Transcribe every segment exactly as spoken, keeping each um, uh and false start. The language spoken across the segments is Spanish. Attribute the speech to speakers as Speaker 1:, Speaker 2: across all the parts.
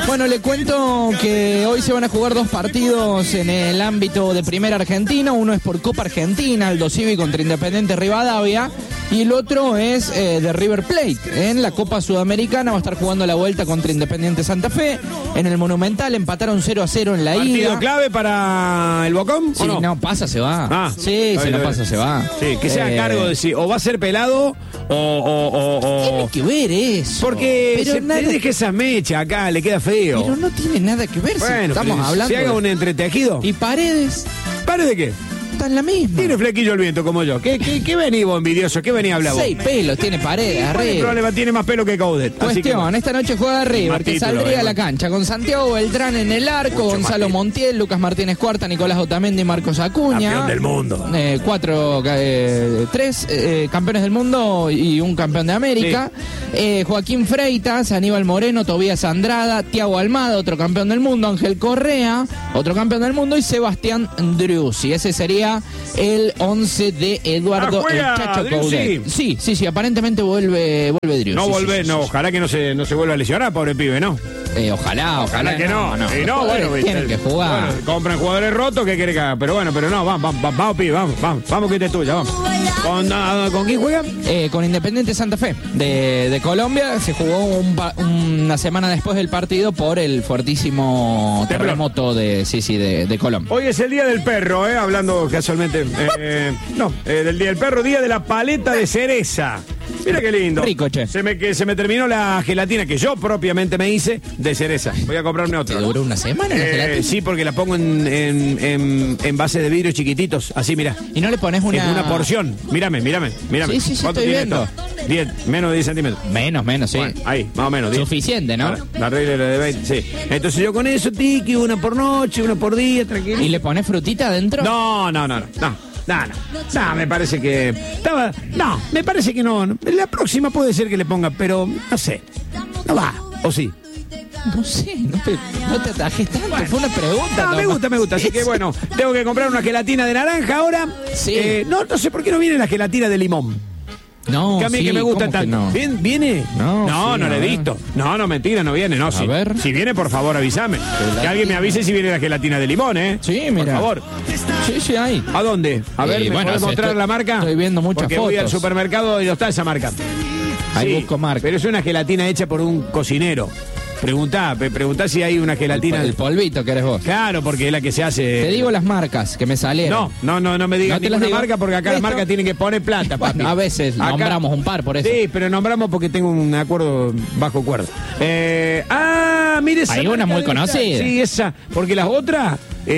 Speaker 1: Bueno, le cuento que hoy se van a jugar dos partidos en el ámbito de Primera Argentina. Uno es por Copa Argentina, Aldo Civi contra Independiente Rivadavia. Y el otro es eh, de River Plate. En la Copa Sudamericana va a estar jugando la vuelta contra Independiente Santa Fe. En el Monumental empataron cero a cero en la ida.
Speaker 2: ¿Partido clave para el Bocón?
Speaker 1: Sí, no? no, pasa, se va.
Speaker 2: Ah,
Speaker 1: sí, se la pasa, se va.
Speaker 2: Sí, que sea a
Speaker 1: eh...
Speaker 2: cargo de si o va a ser pelado o... o, o, o...
Speaker 1: Tiene que ver eso.
Speaker 2: Porque
Speaker 1: pero
Speaker 2: se
Speaker 1: nada...
Speaker 2: deje esa mecha acá, le queda feo.
Speaker 1: Pero no tiene nada que ver.
Speaker 2: Bueno,
Speaker 1: si estamos hablando.
Speaker 2: ¿Se haga
Speaker 1: de...
Speaker 2: un entretejido?
Speaker 1: ¿Y Paredes?
Speaker 2: ¿Paredes de qué?
Speaker 1: Está en la misma.
Speaker 2: Tiene flequillo el viento como yo. ¿Qué, qué, qué venís vos, envidioso? ¿Qué venís a hablar vos?
Speaker 1: Seis pelos tiene Paredes arriba.
Speaker 2: El problema tiene más pelo que Coudet.
Speaker 1: Cuestión, que... esta noche juega River, que
Speaker 2: título,
Speaker 1: saldría
Speaker 2: eh,
Speaker 1: a la cancha con Santiago Beltrán en el arco, Mucho Gonzalo Montiel, Lucas Martínez Cuarta, Nicolás Otamendi y Marcos Acuña.
Speaker 2: Campeón del mundo.
Speaker 1: Eh, cuatro, eh, tres eh, campeones del mundo y un campeón de América. Sí. Eh, Joaquín Freitas, Aníbal Moreno, Tobías Andrada, Thiago Almada, otro campeón del mundo, Ángel Correa, otro campeón del mundo, y Sebastián Driussi. Ese sería el once de Eduardo
Speaker 2: ah,
Speaker 1: el Chacho Coudet. Sí, sí, sí, aparentemente vuelve vuelve Driussi.
Speaker 2: No vuelve,
Speaker 1: sí, sí,
Speaker 2: no,
Speaker 1: sí,
Speaker 2: ojalá que no se, no se vuelva a lesionar, pobre pibe, ¿no?
Speaker 1: Eh, ojalá, ojalá,
Speaker 2: ojalá que no.
Speaker 1: no, no.
Speaker 2: Y no, bueno,
Speaker 1: tienen que jugar.
Speaker 2: Bueno, compran jugadores rotos, ¿qué quiere que haga? Pero bueno, pero no, vamos, vamos, vamos, pibe, vamos, vamos, vamos que este es tuya, vamos. ¿Con, uh, ¿con quién juegan?
Speaker 1: Eh, con Independiente Santa Fe, de, de Colombia. Se jugó un, una semana después del partido por el fuertísimo Temblor. terremoto de, sí, sí, de, de Colombia.
Speaker 2: Hoy es el Día del Perro, eh, hablando casualmente. Eh, no, eh, del Día del Perro, Día de la Paleta de Cereza. Mira qué lindo.
Speaker 1: Rico, che.
Speaker 2: Se me, que se me terminó la gelatina que yo propiamente me hice de cereza. Voy a comprarme otra.
Speaker 1: ¿Te duró una semana la
Speaker 2: eh,
Speaker 1: gelatina?
Speaker 2: Sí, porque la pongo en, en, en, en base de vidrio chiquititos. Así, mira.
Speaker 1: ¿Y no le pones una...
Speaker 2: Es una porción. Mírame, mírame, mírame.
Speaker 1: Sí, sí, sí,
Speaker 2: ¿Cuánto
Speaker 1: estoy
Speaker 2: tiene
Speaker 1: viendo.
Speaker 2: esto? diez, menos de diez centímetros.
Speaker 1: Menos, menos, sí.
Speaker 2: Bueno, ahí, más o menos. diez.
Speaker 1: Suficiente, ¿no?
Speaker 2: Ahora, la regla de veinte, sí. Entonces yo con eso, tiki, una por noche, una por día, tranquilo.
Speaker 1: ¿Y le pones frutita adentro?
Speaker 2: No, no, no, no. no. No, no, no, me parece que estaba, no, me parece que no, no. La próxima puede ser que le ponga, pero no sé, no va, o sí.
Speaker 1: No sé, no te, no te atajes tanto, bueno, fue una pregunta.
Speaker 2: No, no, me gusta, me gusta, así que bueno, tengo que comprar una gelatina de naranja ahora.
Speaker 1: Sí.
Speaker 2: Eh, no, no sé por qué no viene la gelatina de limón.
Speaker 1: No,
Speaker 2: que a mí
Speaker 1: sí,
Speaker 2: que me gusta tanto.
Speaker 1: No?
Speaker 2: ¿Bien, ¿Viene?
Speaker 1: No,
Speaker 2: no,
Speaker 1: sí,
Speaker 2: no le he visto. No, no, mentira, no viene. No,
Speaker 1: a
Speaker 2: si,
Speaker 1: ver.
Speaker 2: si viene, por favor, avísame. Gelatina. Que alguien me avise si viene la gelatina de limón, ¿eh?
Speaker 1: Sí, mira.
Speaker 2: Por favor.
Speaker 1: Sí, sí, hay.
Speaker 2: ¿A dónde? A ver,
Speaker 1: eh,
Speaker 2: ¿me
Speaker 1: bueno,
Speaker 2: puedes mostrar
Speaker 1: estoy,
Speaker 2: la marca?
Speaker 1: Estoy viendo muchas
Speaker 2: Porque
Speaker 1: fotos.
Speaker 2: voy al supermercado y no está esa marca.
Speaker 1: Ahí
Speaker 2: sí,
Speaker 1: busco marca.
Speaker 2: Pero es una gelatina hecha por un cocinero. Preguntá, preguntá si hay una gelatina.
Speaker 1: El, el polvito que eres vos.
Speaker 2: Claro, porque es la que se hace.
Speaker 1: Te digo las marcas que me salieron.
Speaker 2: No, no, no, no me digas
Speaker 1: ¿No te
Speaker 2: ninguna
Speaker 1: las digo?
Speaker 2: marca porque acá
Speaker 1: ¿Listo?
Speaker 2: las marcas tienen que poner plata, papi.
Speaker 1: Bueno, a veces
Speaker 2: acá...
Speaker 1: nombramos un par por eso.
Speaker 2: Sí, pero nombramos porque tengo un acuerdo bajo cuerda. Eh, ah, mire esa.
Speaker 1: Hay una muy conocida.
Speaker 2: Sí, esa. Porque las otras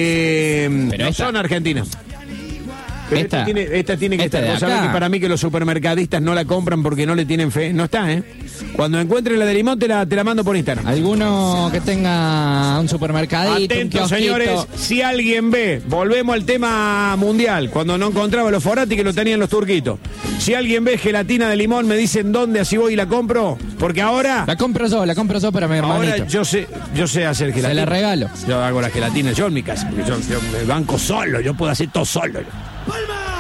Speaker 2: eh,
Speaker 1: pero
Speaker 2: no
Speaker 1: esta...
Speaker 2: son argentinas. Pero esta, esta tiene, esta tiene que
Speaker 1: esta
Speaker 2: estar. Vos sabés que para mí que los supermercadistas no la compran porque no le tienen fe. No está, ¿eh? Cuando encuentres la de limón te la, te la mando por Instagram.
Speaker 1: Alguno que tenga un supermercadito,
Speaker 2: Atentos,
Speaker 1: un
Speaker 2: señores, si alguien ve, volvemos al tema mundial, cuando no encontraba los forati que lo tenían los turquitos. Si alguien ve gelatina de limón, me dicen dónde, así voy y la compro, porque ahora...
Speaker 1: La compro yo, la compro yo para mi hermanito.
Speaker 2: Ahora yo sé, yo sé hacer gelatina.
Speaker 1: Se la regalo.
Speaker 2: Yo hago la gelatina yo en mi casa, porque yo, yo me banco solo, yo puedo hacer todo solo.
Speaker 3: ¡Palma!